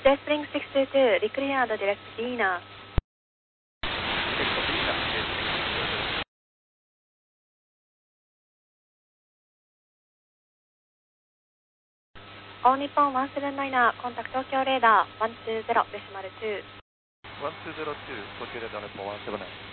J Spring 622, declared direct Dina. All Nippon 179, contact Tokyo radar 120.2. 1202, Tokyo radar Nippon 179.